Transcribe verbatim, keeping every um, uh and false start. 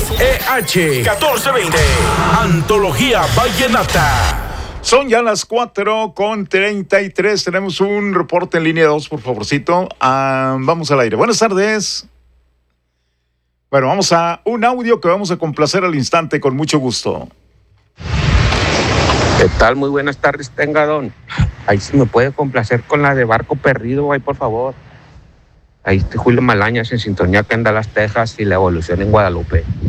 X E H catorce veinte. Antología Vallenata. Son ya las cuatro con treinta y tres. Tenemos un reporte en línea dos, por favorcito. Ah, vamos al aire. Buenas tardes. Bueno, vamos a un audio que vamos a complacer al instante con mucho gusto. ¿Qué tal? Muy buenas tardes, tenga don. Ahí sí me puede complacer con la de Barco Perdido, ahí por favor. Ahí está Julio Malañas en sintonía acá en Dallas, Texas, y la evolución en Guadalupe.